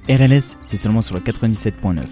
RLS, c'est seulement sur le 97.9.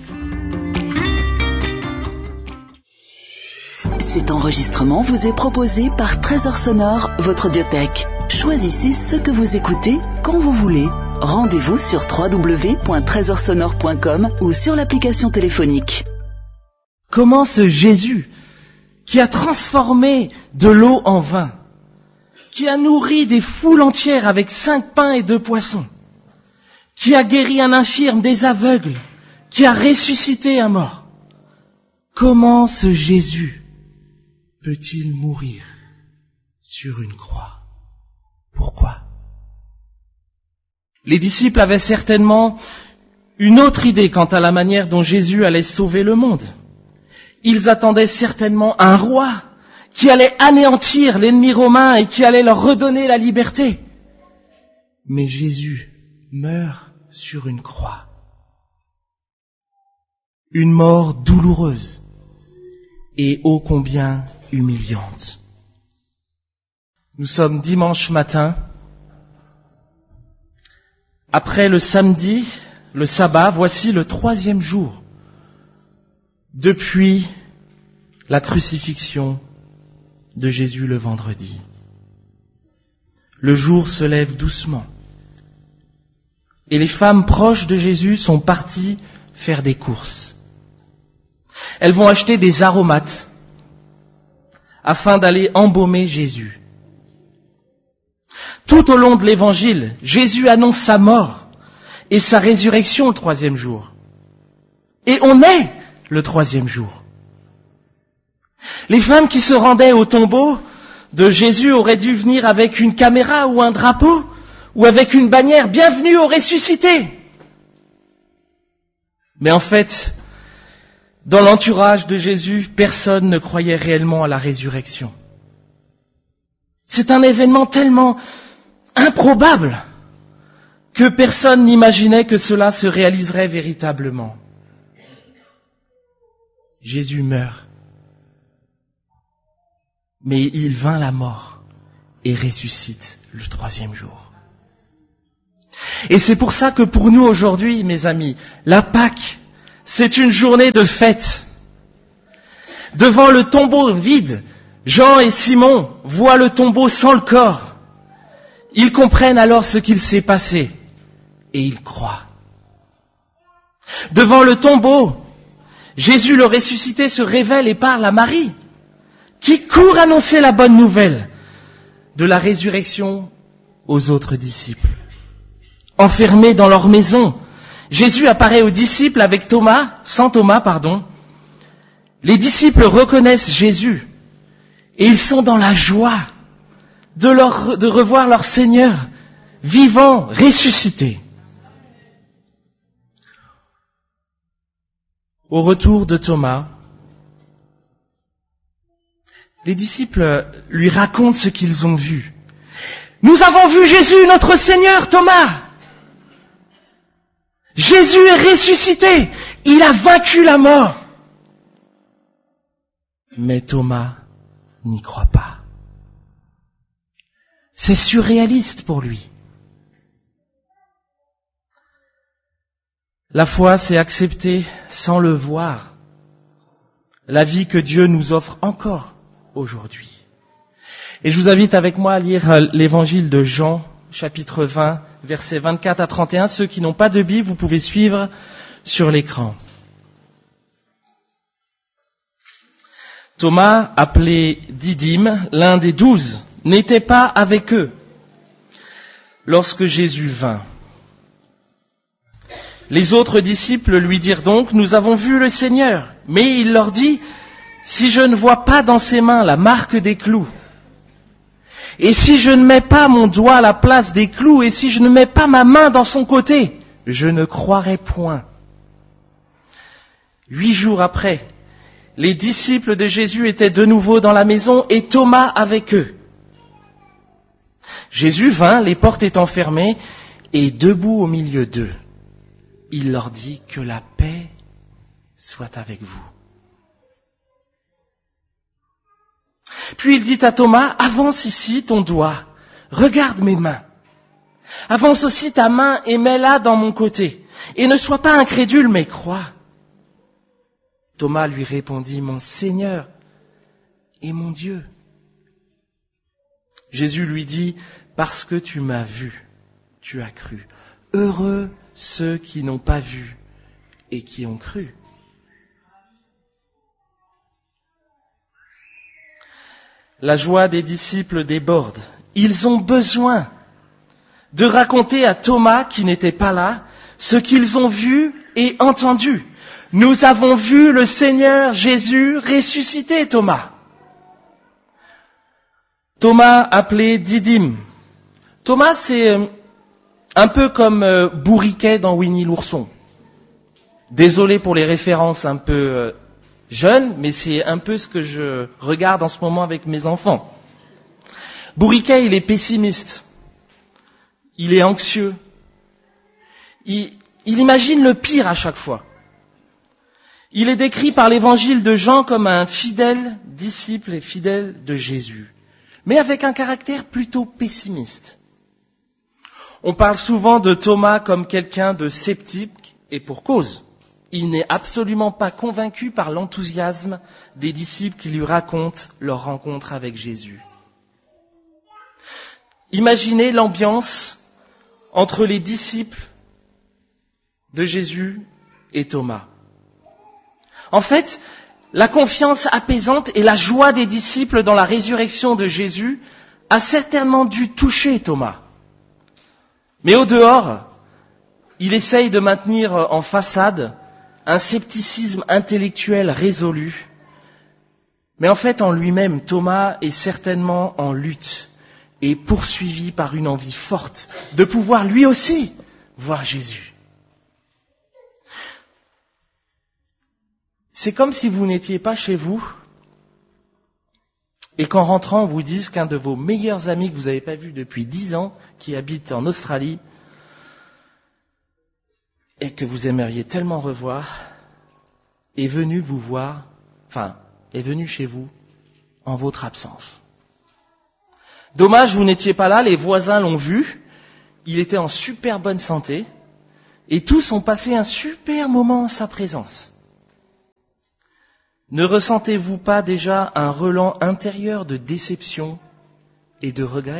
Cet enregistrement vous est proposé par Trésor Sonore, votre audiothèque. Choisissez ce que vous écoutez quand vous voulez. Rendez-vous sur www.trésorsonore.com ou sur l'application téléphonique. Comment ce Jésus, qui a transformé de l'eau en vin, qui a nourri des foules entières avec 5 pains et 2 poissons, qui a guéri un infirme, des aveugles, qui a ressuscité un mort, comment ce Jésus peut-il mourir sur une croix? Pourquoi? Les disciples avaient certainement une autre idée quant à la manière dont Jésus allait sauver le monde. Ils attendaient certainement un roi qui allait anéantir l'ennemi romain et qui allait leur redonner la liberté. Mais Jésus meurt sur une croix. Une mort douloureuse et ô combien humiliante. Nous sommes dimanche matin. Après le samedi, le sabbat, voici le 3e jour depuis la crucifixion de Jésus le vendredi. Le jour se lève doucement et les femmes proches de Jésus sont parties faire des courses. Elles vont acheter des aromates afin d'aller embaumer Jésus. Tout au long de l'évangile, Jésus annonce sa mort et sa résurrection le 3e jour. Et on est le 3e jour. Les femmes qui se rendaient au tombeau de Jésus auraient dû venir avec une caméra ou un drapeau ou avec une bannière « Bienvenue au ressuscité ». Mais en fait, dans l'entourage de Jésus, personne ne croyait réellement à la résurrection. C'est un événement tellement improbable que personne n'imaginait que cela se réaliserait véritablement. Jésus meurt, mais il vainc la mort et ressuscite le 3e jour. Et c'est pour ça que pour nous aujourd'hui, mes amis, la Pâque, c'est une journée de fête. Devant le tombeau vide, Jean et Simon voient le tombeau sans le corps. Ils comprennent alors ce qu'il s'est passé et ils croient. Devant le tombeau, Jésus le ressuscité se révèle et parle à Marie, qui court annoncer la bonne nouvelle de la résurrection aux autres disciples. Enfermés dans leur maison, Jésus apparaît aux disciples avec sans Thomas. Les disciples reconnaissent Jésus et ils sont dans la joie de revoir leur Seigneur vivant, ressuscité. Au retour de Thomas, les disciples lui racontent ce qu'ils ont vu. « Nous avons vu Jésus, notre Seigneur, Thomas ! Jésus est ressuscité, il a vaincu la mort !» Mais Thomas n'y croit pas. C'est surréaliste pour lui. La foi, c'est accepter sans le voir la vie que Dieu nous offre encore aujourd'hui. Et je vous invite avec moi à lire l'évangile de Jean, chapitre 20, versets 24 à 31. Ceux qui n'ont pas de Bible, vous pouvez suivre sur l'écran. Thomas, appelé Didyme, l'un des 12, n'était pas avec eux lorsque Jésus vint. Les autres disciples lui dirent donc, « Nous avons vu le Seigneur. » Mais il leur dit, « Si je ne vois pas dans ses mains la marque des clous, et si je ne mets pas mon doigt à la place des clous, et si je ne mets pas ma main dans son côté, je ne croirai point. » 8 jours après, les disciples de Jésus étaient de nouveau dans la maison et Thomas avec eux. Jésus vint, les portes étant fermées, et debout au milieu d'eux, il leur dit que la paix soit avec vous. Puis il dit à Thomas, avance ici ton doigt, regarde mes mains. Avance aussi ta main et mets-la dans mon côté. Et ne sois pas incrédule, mais crois. Thomas lui répondit, mon Seigneur et mon Dieu. Jésus lui dit, parce que tu m'as vu, tu as cru. Heureux ceux qui n'ont pas vu et qui ont cru. La joie des disciples déborde. Ils ont besoin de raconter à Thomas, qui n'était pas là, ce qu'ils ont vu et entendu. Nous avons vu le Seigneur Jésus ressuscité, Thomas. Thomas appelé Didyme. Thomas, c'est un peu comme Bourriquet dans Winnie l'ourson. Désolé pour les références un peu jeunes, mais c'est un peu ce que je regarde en ce moment avec mes enfants. Bourriquet, il est pessimiste. Il est anxieux. Il imagine le pire à chaque fois. Il est décrit par l'évangile de Jean comme un fidèle disciple et fidèle de Jésus, mais avec un caractère plutôt pessimiste. On parle souvent de Thomas comme quelqu'un de sceptique, et pour cause. Il n'est absolument pas convaincu par l'enthousiasme des disciples qui lui racontent leur rencontre avec Jésus. Imaginez l'ambiance entre les disciples de Jésus et Thomas. En fait, la confiance apaisante et la joie des disciples dans la résurrection de Jésus a certainement dû toucher Thomas. Mais au dehors, il essaye de maintenir en façade un scepticisme intellectuel résolu. Mais en fait, en lui-même, Thomas est certainement en lutte et poursuivi par une envie forte de pouvoir lui aussi voir Jésus. C'est comme si vous n'étiez pas chez vous et qu'en rentrant, on vous dise qu'un de vos meilleurs amis que vous n'avez pas vu depuis 10 ans, qui habite en Australie, et que vous aimeriez tellement revoir, est venu vous voir, est venu chez vous en votre absence. Dommage, vous n'étiez pas là, les voisins l'ont vu, il était en super bonne santé, et tous ont passé un super moment en sa présence. Ne ressentez-vous pas déjà un relent intérieur de déception et de regret ?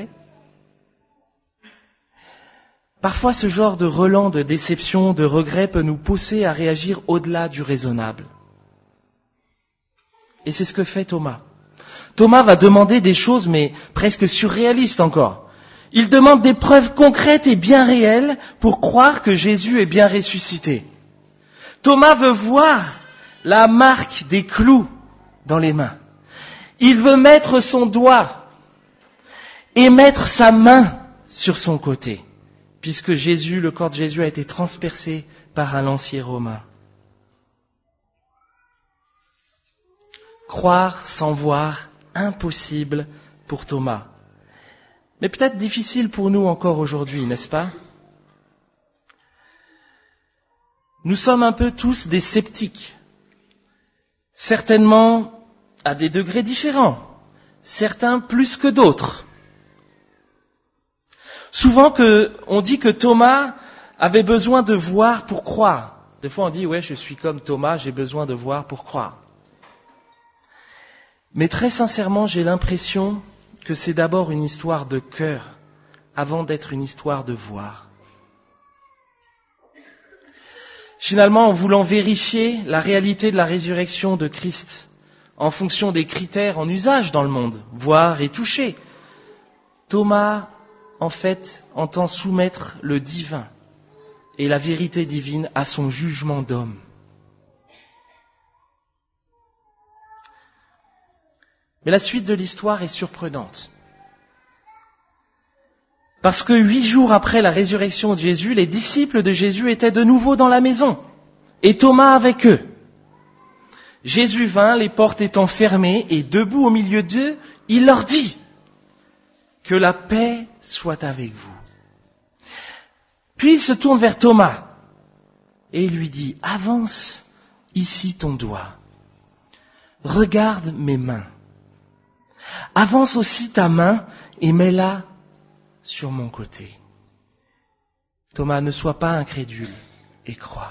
Parfois, ce genre de relent de déception, de regret peut nous pousser à réagir au-delà du raisonnable. Et c'est ce que fait Thomas. Thomas va demander des choses, mais presque surréalistes encore. Il demande des preuves concrètes et bien réelles pour croire que Jésus est bien ressuscité. Thomas veut voir la marque des clous dans les mains. Il veut mettre son doigt et mettre sa main sur son côté, puisque Jésus, le corps de Jésus a été transpercé par un lancier romain. Croire sans voir, impossible pour Thomas. Mais peut-être difficile pour nous encore aujourd'hui, n'est-ce pas ? Nous sommes un peu tous des sceptiques. Certainement à des degrés différents, certains plus que d'autres. Souvent on dit que Thomas avait besoin de voir pour croire. Des fois on dit, ouais, je suis comme Thomas, j'ai besoin de voir pour croire. Mais très sincèrement, j'ai l'impression que c'est d'abord une histoire de cœur, avant d'être une histoire de voir. Finalement, en voulant vérifier la réalité de la résurrection de Christ, en fonction des critères en usage dans le monde, voir et toucher, Thomas, en fait, entend soumettre le divin et la vérité divine à son jugement d'homme. Mais la suite de l'histoire est surprenante. Parce que 8 jours après la résurrection de Jésus, les disciples de Jésus étaient de nouveau dans la maison, et Thomas avec eux. Jésus vint, les portes étant fermées, et debout au milieu d'eux, il leur dit « Que la paix soit avec vous ». Puis il se tourne vers Thomas, et il lui dit « Avance ici ton doigt, regarde mes mains, avance aussi ta main et mets-la sur mon côté. » Thomas, ne sois pas incrédule et crois.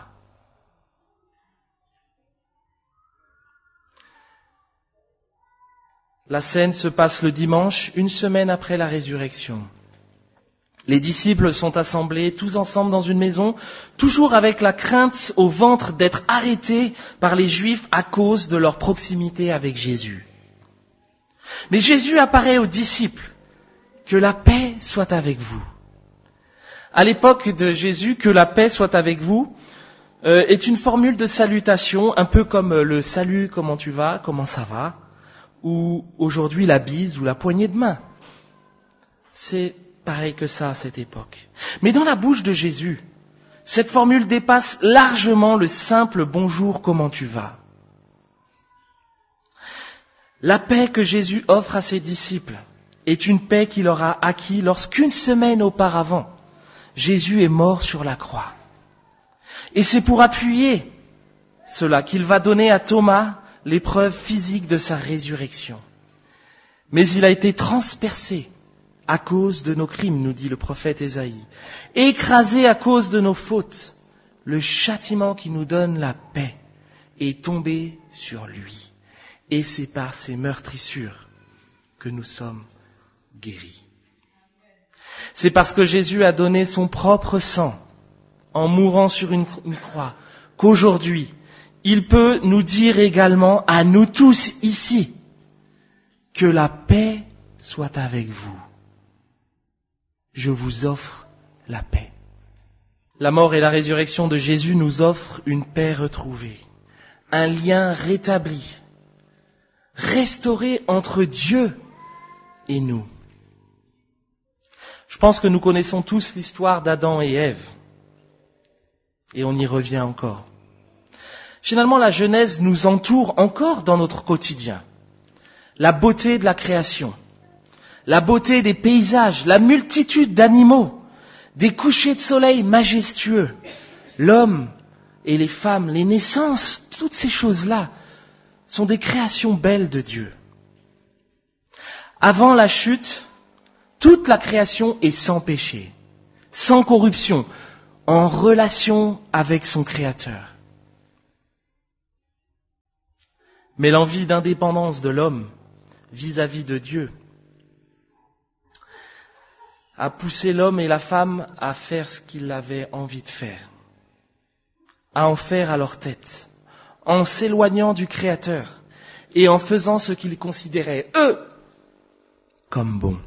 La scène se passe le dimanche, une semaine après la résurrection. Les disciples sont assemblés tous ensemble dans une maison, toujours avec la crainte au ventre d'être arrêtés par les Juifs à cause de leur proximité avec Jésus. Mais Jésus apparaît aux disciples. Que la paix soit avec vous. À l'époque de Jésus, que la paix soit avec vous, est une formule de salutation, un peu comme le salut, comment tu vas, comment ça va, ou aujourd'hui la bise ou la poignée de main. C'est pareil que ça à cette époque. Mais dans la bouche de Jésus, cette formule dépasse largement le simple bonjour, comment tu vas. La paix que Jésus offre à ses disciples est une paix qu'il aura acquis lorsqu'une semaine auparavant, Jésus est mort sur la croix. Et c'est pour appuyer cela qu'il va donner à Thomas l'épreuve physique de sa résurrection. Mais il a été transpercé à cause de nos crimes, nous dit le prophète Ésaïe, écrasé à cause de nos fautes. Le châtiment qui nous donne la paix est tombé sur lui. Et c'est par ses meurtrissures que nous sommes guéris. C'est parce que Jésus a donné son propre sang en mourant sur une croix qu'aujourd'hui, il peut nous dire également à nous tous ici que la paix soit avec vous. Je vous offre la paix. La mort et la résurrection de Jésus nous offrent une paix retrouvée, un lien rétabli, restauré entre Dieu et nous. Je pense que nous connaissons tous l'histoire d'Adam et Ève. Et on y revient encore. Finalement, la Genèse nous entoure encore dans notre quotidien. La beauté de la création, la beauté des paysages, la multitude d'animaux, des couchers de soleil majestueux, l'homme et les femmes, les naissances, toutes ces choses-là sont des créations belles de Dieu. Avant la chute, toute la création est sans péché, sans corruption, en relation avec son Créateur. Mais l'envie d'indépendance de l'homme vis-à-vis de Dieu a poussé l'homme et la femme à faire ce qu'ils avaient envie de faire, à en faire à leur tête, en s'éloignant du Créateur et en faisant ce qu'ils considéraient, eux, comme bon.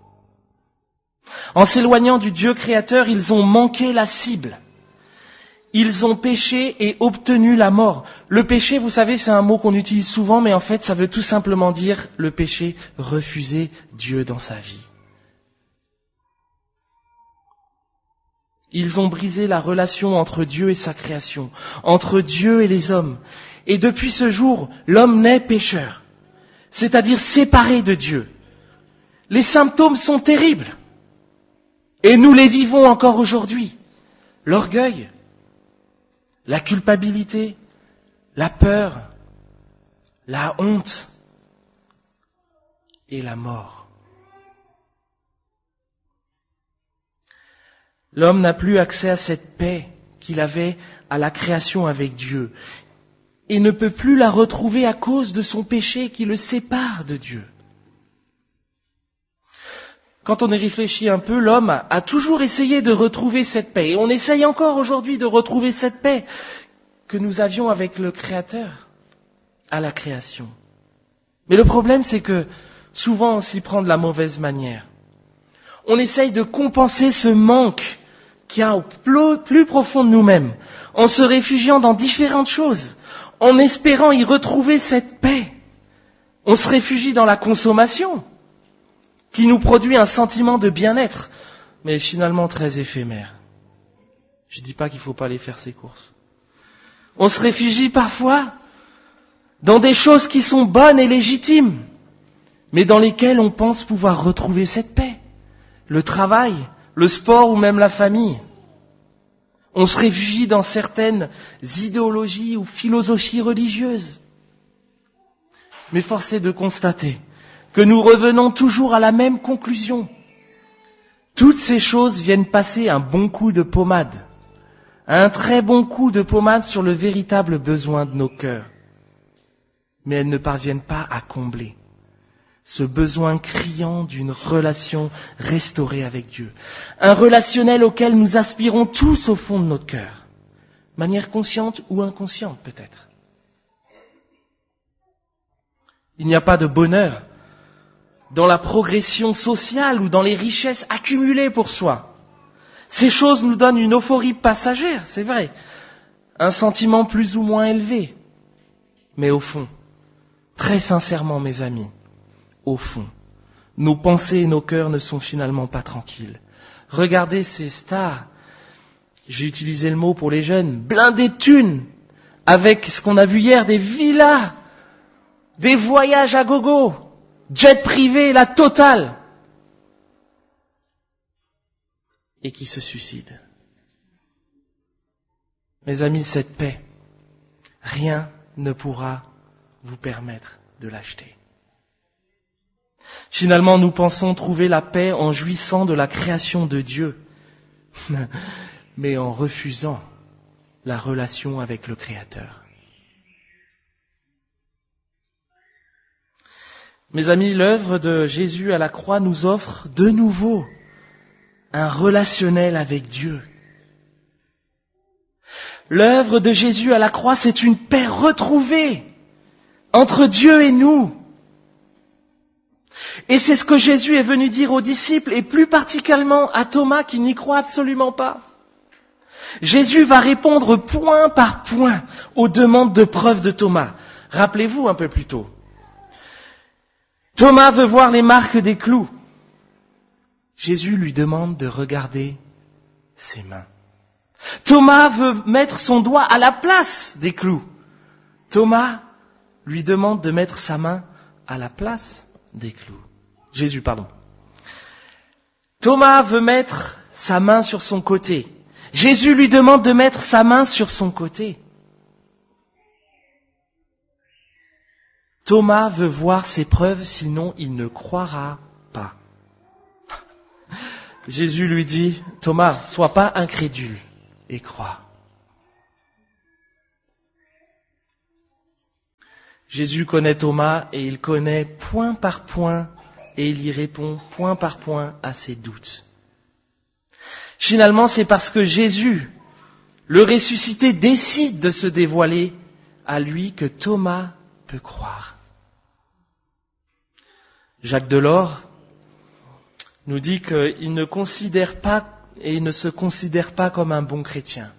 En s'éloignant du Dieu créateur, ils ont manqué la cible. Ils ont péché et obtenu la mort. Le péché, vous savez, c'est un mot qu'on utilise souvent, mais en fait, ça veut tout simplement dire le péché, refuser Dieu dans sa vie. Ils ont brisé la relation entre Dieu et sa création, entre Dieu et les hommes. Et depuis ce jour, l'homme naît pécheur, c'est-à-dire séparé de Dieu. Les symptômes sont terribles. Et nous les vivons encore aujourd'hui. L'orgueil, la culpabilité, la peur, la honte et la mort. L'homme n'a plus accès à cette paix qu'il avait à la création avec Dieu et ne peut plus la retrouver à cause de son péché qui le sépare de Dieu. Quand on y réfléchit un peu, l'homme a toujours essayé de retrouver cette paix. Et on essaye encore aujourd'hui de retrouver cette paix que nous avions avec le Créateur à la création. Mais le problème, c'est que souvent on s'y prend de la mauvaise manière. On essaye de compenser ce manque qu'il y a au plus profond de nous-mêmes, en se réfugiant dans différentes choses, en espérant y retrouver cette paix. On se réfugie dans la consommation, qui nous produit un sentiment de bien-être, mais finalement très éphémère. Je ne dis pas qu'il ne faut pas aller faire ses courses. On se réfugie parfois dans des choses qui sont bonnes et légitimes, mais dans lesquelles on pense pouvoir retrouver cette paix. Le travail, le sport ou même la famille. On se réfugie dans certaines idéologies ou philosophies religieuses. Mais force est de constater que nous revenons toujours à la même conclusion. Toutes ces choses viennent passer un bon coup de pommade, un très bon coup de pommade sur le véritable besoin de nos cœurs. Mais elles ne parviennent pas à combler ce besoin criant d'une relation restaurée avec Dieu. Un relationnel auquel nous aspirons tous au fond de notre cœur, de manière consciente ou inconsciente peut-être. Il n'y a pas de bonheur dans la progression sociale ou dans les richesses accumulées pour soi. Ces choses nous donnent une euphorie passagère, c'est vrai, un sentiment plus ou moins élevé. Mais au fond, très sincèrement mes amis, au fond, nos pensées et nos cœurs ne sont finalement pas tranquilles. Regardez ces stars, j'ai utilisé le mot pour les jeunes, blindés de thunes, avec ce qu'on a vu hier, des villas, des voyages à gogo, jet privé, la totale, et qui se suicident. Mes amis, cette paix, rien ne pourra vous permettre de l'acheter. Finalement, nous pensons trouver la paix en jouissant de la création de Dieu, mais en refusant la relation avec le Créateur. Mes amis, l'œuvre de Jésus à la croix nous offre de nouveau un relationnel avec Dieu. L'œuvre de Jésus à la croix, c'est une paix retrouvée entre Dieu et nous. Et c'est ce que Jésus est venu dire aux disciples, et plus particulièrement à Thomas qui n'y croit absolument pas. Jésus va répondre point par point aux demandes de preuve de Thomas. Rappelez-vous un peu plus tôt. Thomas veut voir les marques des clous. Jésus lui demande de regarder ses mains. Thomas veut mettre son doigt à la place des clous. Thomas lui demande de mettre sa main à la place des clous. Jésus, pardon. Thomas veut mettre sa main sur son côté. Jésus lui demande de mettre sa main sur son côté. Thomas veut voir ses preuves, sinon il ne croira pas. Jésus lui dit, Thomas, sois pas incrédule et crois. Jésus connaît Thomas et il connaît point par point et il y répond point par point à ses doutes. Finalement, c'est parce que Jésus, le ressuscité, décide de se dévoiler à lui que Thomas peut croire. Jacques Delors nous dit qu'il ne considère pas et il ne se considère pas comme un bon chrétien.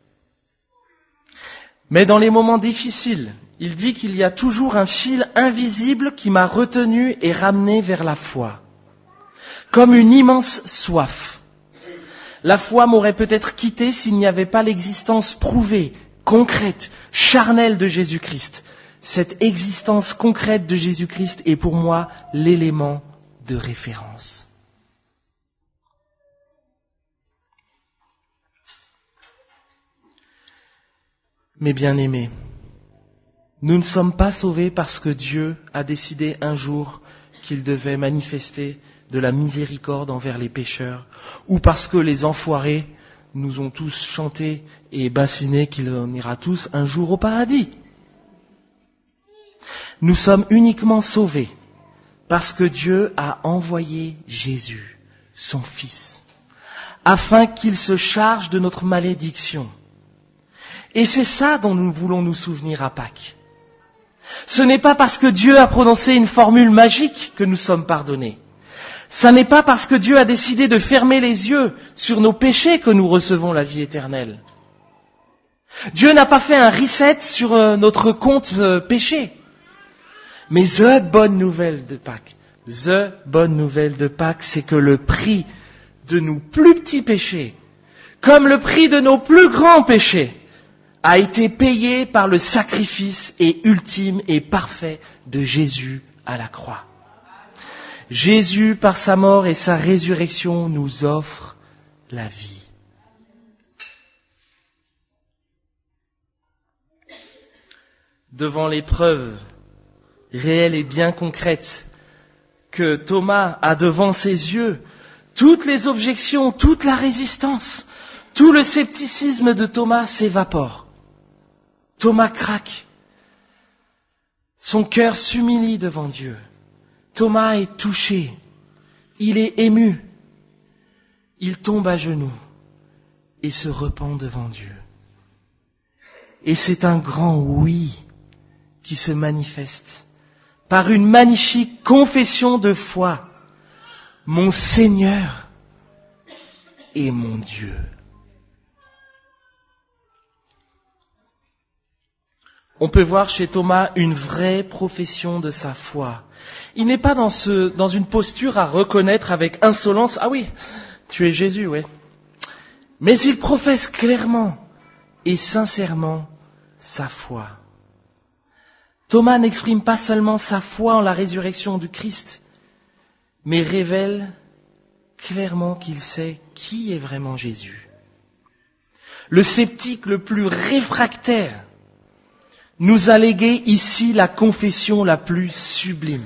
Mais dans les moments difficiles, il dit qu'il y a toujours un fil invisible qui m'a retenu et ramené vers la foi, comme une immense soif. La foi m'aurait peut-être quitté s'il n'y avait pas l'existence prouvée, concrète, charnelle de Jésus-Christ. Cette existence concrète de Jésus-Christ est pour moi l'élément de référence. Mes bien-aimés, nous ne sommes pas sauvés parce que Dieu a décidé un jour qu'il devait manifester de la miséricorde envers les pécheurs, ou parce que les enfoirés nous ont tous chanté et bassiné qu'on ira tous un jour au paradis. Nous sommes uniquement sauvés parce que Dieu a envoyé Jésus, son Fils, afin qu'il se charge de notre malédiction. Et c'est ça dont nous voulons nous souvenir à Pâques. Ce n'est pas parce que Dieu a prononcé une formule magique que nous sommes pardonnés. Ce n'est pas parce que Dieu a décidé de fermer les yeux sur nos péchés que nous recevons la vie éternelle. Dieu n'a pas fait un reset sur notre compte péché. Mais the bonne nouvelle de Pâques, c'est que le prix de nos plus petits péchés, comme le prix de nos plus grands péchés, a été payé par le sacrifice et ultime et parfait de Jésus à la croix. Jésus, par sa mort et sa résurrection, nous offre la vie. Devant l'épreuve réelle et bien concrète que Thomas a devant ses yeux, toutes les objections, toute la résistance, Tout le scepticisme de Thomas s'évapore. Thomas craque. Son cœur s'humilie devant Dieu. Thomas est touché. Il est ému. Il tombe à genoux et se repent devant Dieu. Et c'est un grand oui qui se manifeste par une magnifique confession de foi. Mon Seigneur et mon Dieu. On peut voir chez Thomas une vraie profession de sa foi. Il n'est pas dans une posture à reconnaître avec insolence, ah oui, tu es Jésus, oui. Mais il professe clairement et sincèrement sa foi. Thomas n'exprime pas seulement sa foi en la résurrection du Christ, mais révèle clairement qu'il sait qui est vraiment Jésus. Le sceptique le plus réfractaire nous a légué ici la confession la plus sublime.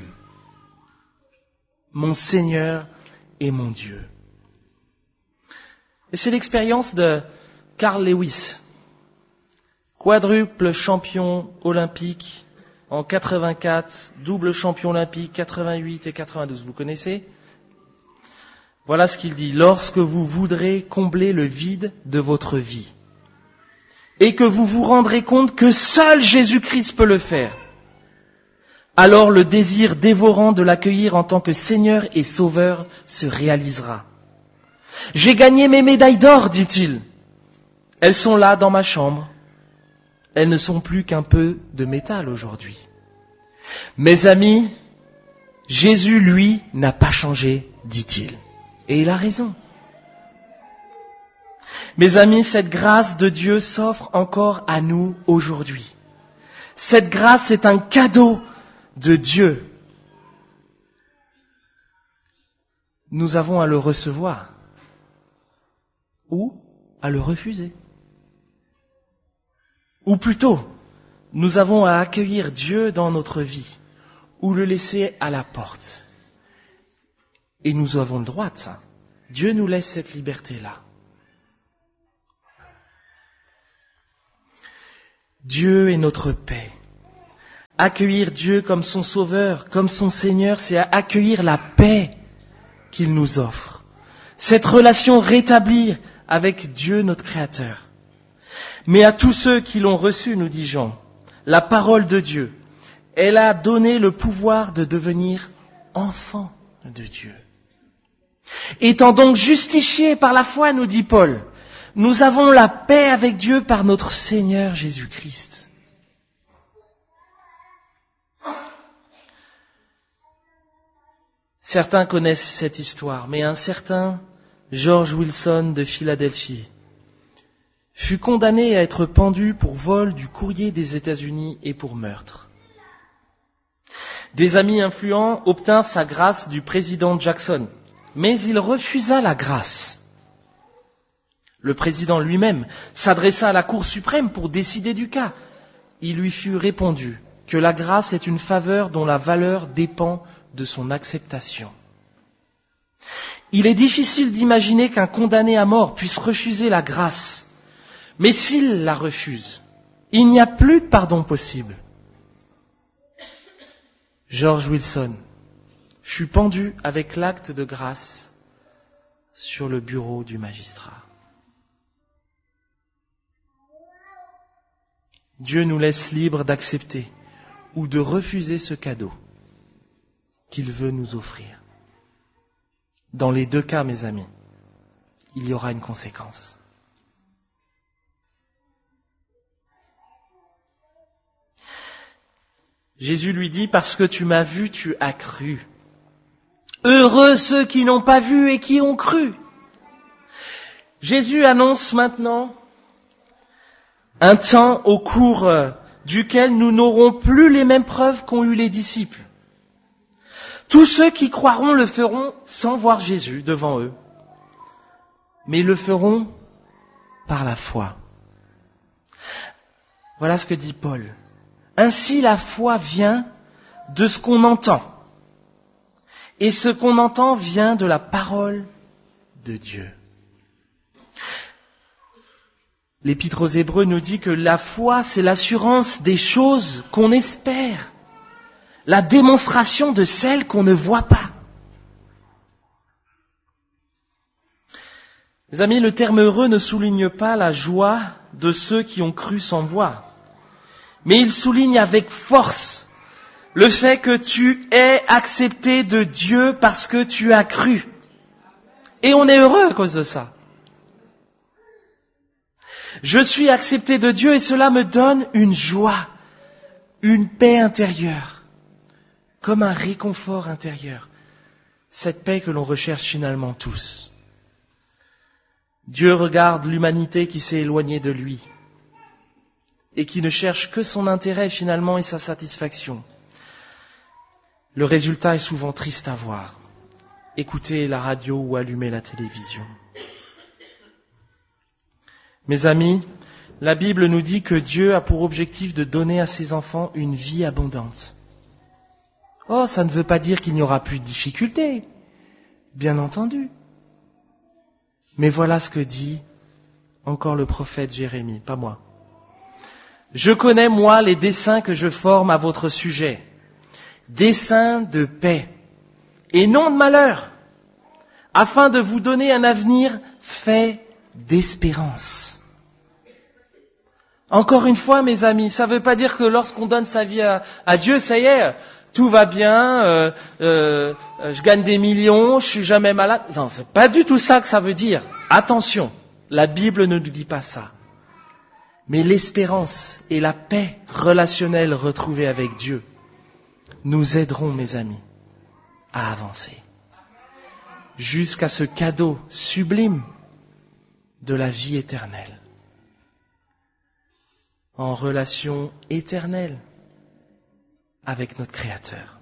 Mon Seigneur et mon Dieu. Et c'est l'expérience de Carl Lewis, quadruple champion olympique en 84, double champion olympique 88 et 92. Vous connaissez ? Voilà ce qu'il dit. Lorsque vous voudrez combler le vide de votre vie et que vous vous rendrez compte que seul Jésus-Christ peut le faire, alors le désir dévorant de l'accueillir en tant que Seigneur et Sauveur se réalisera. J'ai gagné mes médailles d'or, dit-il. Elles sont là dans ma chambre. Elles ne sont plus qu'un peu de métal aujourd'hui. Mes amis, Jésus, lui, n'a pas changé, dit-il. Et il a raison. Mes amis, cette grâce de Dieu s'offre encore à nous aujourd'hui. Cette grâce est un cadeau de Dieu. Nous avons à le recevoir ou à le refuser. Ou plutôt, nous avons à accueillir Dieu dans notre vie ou le laisser à la porte. Et nous avons le droit de ça. Dieu nous laisse cette liberté-là. Dieu est notre paix. Accueillir Dieu comme son Sauveur, comme son Seigneur, c'est accueillir la paix qu'il nous offre. Cette relation rétablie avec Dieu, notre Créateur. Mais à tous ceux qui l'ont reçu, nous dit Jean, la parole de Dieu, elle a donné le pouvoir de devenir enfants de Dieu. Étant donc justifiés par la foi, nous dit Paul, nous avons la paix avec Dieu par notre Seigneur Jésus-Christ. Certains connaissent cette histoire, mais un certain George Wilson de Philadelphie fut condamné à être pendu pour vol du courrier des États-Unis et pour meurtre. Des amis influents obtinrent sa grâce du président Jackson, mais il refusa la grâce. Le président lui-même s'adressa à la Cour suprême pour décider du cas. Il lui fut répondu que la grâce est une faveur dont la valeur dépend de son acceptation. Il est difficile d'imaginer qu'un condamné à mort puisse refuser la grâce. Mais s'il la refuse, il n'y a plus de pardon possible. George Wilson fut pendu avec l'acte de grâce sur le bureau du magistrat. Dieu nous laisse libres d'accepter ou de refuser ce cadeau qu'il veut nous offrir. Dans les deux cas, mes amis, il y aura une conséquence. Jésus lui dit, parce que tu m'as vu, tu as cru. Heureux ceux qui n'ont pas vu et qui ont cru. Jésus annonce maintenant un temps au cours duquel nous n'aurons plus les mêmes preuves qu'ont eu les disciples. Tous ceux qui croiront le feront sans voir Jésus devant eux, mais le feront par la foi. Voilà ce que dit Paul. Ainsi la foi vient de ce qu'on entend, et ce qu'on entend vient de la parole de Dieu. L'Épître aux Hébreux nous dit que la foi, c'est l'assurance des choses qu'on espère, la démonstration de celles qu'on ne voit pas. Mes amis, le terme heureux ne souligne pas la joie de ceux qui ont cru sans voir, mais il souligne avec force le fait que tu es accepté de Dieu parce que tu as cru. Et on est heureux à cause de ça. Je suis accepté de Dieu et cela me donne une joie, une paix intérieure, comme un réconfort intérieur. Cette paix que l'on recherche finalement tous. Dieu regarde l'humanité qui s'est éloignée de lui et qui ne cherche que son intérêt finalement et sa satisfaction. Le résultat est souvent triste à voir. Écoutez la radio ou allumez la télévision. Mes amis, la Bible nous dit que Dieu a pour objectif de donner à ses enfants une vie abondante. Oh, ça ne veut pas dire qu'il n'y aura plus de difficultés, bien entendu. Mais voilà ce que dit encore le prophète Jérémie, pas moi. Je connais, moi, les desseins que je forme à votre sujet, desseins de paix et non de malheur, afin de vous donner un avenir fait d'espérance. Encore une fois, mes amis, ça ne veut pas dire que lorsqu'on donne sa vie à Dieu, ça y est, tout va bien, je gagne des millions, je suis jamais malade. Non, c'est pas du tout ça que ça veut dire. Attention, la Bible ne nous dit pas ça. Mais l'espérance et la paix relationnelle retrouvée avec Dieu nous aideront, mes amis, à avancer jusqu'à ce cadeau sublime de la vie éternelle, en relation éternelle avec notre Créateur.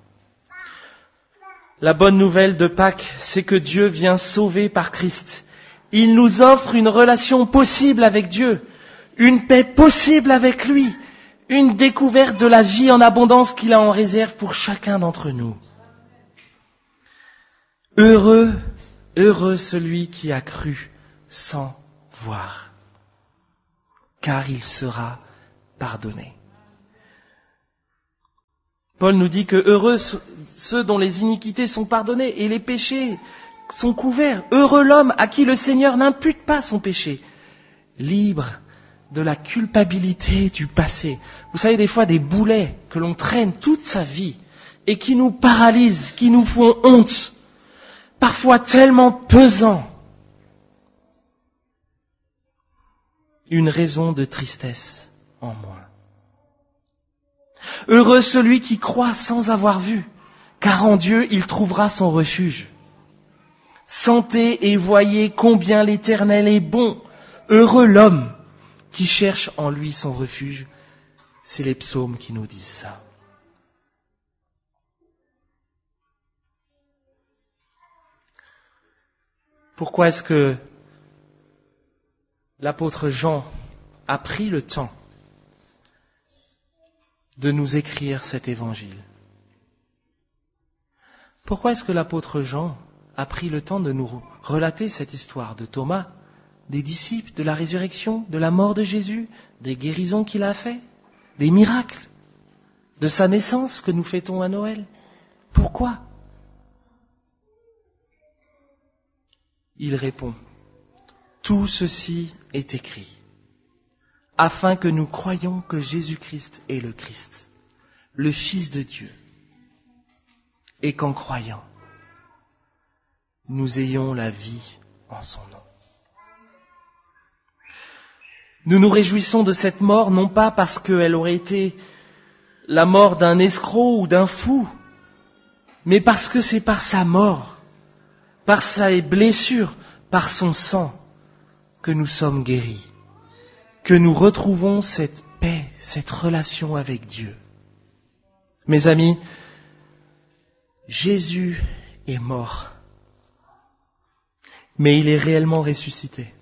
La bonne nouvelle de Pâques, c'est que Dieu vient sauver par Christ. Il nous offre une relation possible avec Dieu, une paix possible avec lui, une découverte de la vie en abondance qu'il a en réserve pour chacun d'entre nous. Heureux, heureux celui qui a cru sans voir, car il sera pardonné. Paul nous dit que heureux ceux dont les iniquités sont pardonnées et les péchés sont couverts. Heureux l'homme à qui le Seigneur n'impute pas son péché, libre de la culpabilité du passé. Vous savez, des fois, des boulets que l'on traîne toute sa vie et qui nous paralysent, qui nous font honte, parfois tellement pesants. Une raison de tristesse en moins. Heureux celui qui croit sans avoir vu, car en Dieu il trouvera son refuge. Sentez et voyez combien l'Éternel est bon. Heureux l'homme qui cherche en lui son refuge. C'est les psaumes qui nous disent ça. Pourquoi est-ce que l'apôtre Jean a pris le temps de nous écrire cet évangile? Pourquoi est-ce que l'apôtre Jean a pris le temps de nous relater cette histoire de Thomas, des disciples, de la résurrection, de la mort de Jésus, des guérisons qu'il a fait, des miracles, de sa naissance que nous fêtons à Noël? Pourquoi? Il répond, tout ceci est écrit, afin que nous croyions que Jésus-Christ est le Christ, le Fils de Dieu, et qu'en croyant, nous ayons la vie en son nom. Nous nous réjouissons de cette mort, non pas parce qu'elle aurait été la mort d'un escroc ou d'un fou, mais parce que c'est par sa mort, par sa blessure, par son sang, que nous sommes guéris, que nous retrouvons cette paix, cette relation avec Dieu. Mes amis, Jésus est mort, mais il est réellement ressuscité.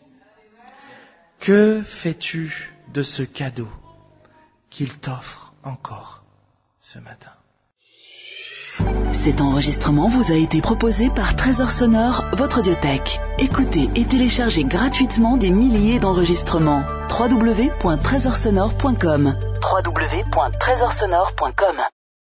Que fais-tu de ce cadeau qu'il t'offre encore ce matin? Cet enregistrement vous a été proposé par Trésor Sonore, votre audiothèque. Écoutez et téléchargez gratuitement des milliers d'enregistrements. www.trésorsonore.com www.trésorsonore.com